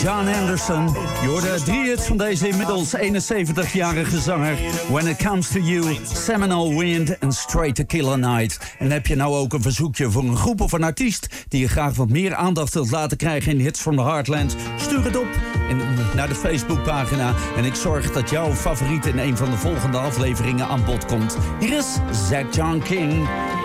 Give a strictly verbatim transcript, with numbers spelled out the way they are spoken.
John Anderson. Je hoorde drie hits van deze inmiddels eenenzeventigjarige zanger. When It Comes To You, Seminole Wind en Straight To Kill A Night. En heb je nou ook een verzoekje voor een groep of een artiest die je graag wat meer aandacht wilt laten krijgen in Hits from the Heartland? Stuur het op in, naar de Facebookpagina en ik zorg dat jouw favoriet in een van de volgende afleveringen aan bod komt. Hier is Zac John King.